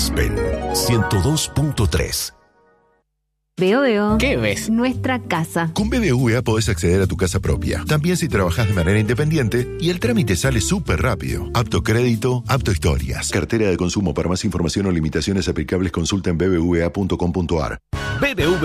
Aspen 102.3. Veo. ¿Qué ves? Nuestra casa. Con BBVA podés acceder a tu casa propia, también si trabajás de manera independiente, y el trámite sale súper rápido. Apto crédito, apto historias. Cartera de consumo. Para más información o limitaciones aplicables, consulta en bbva.com.ar. BBVA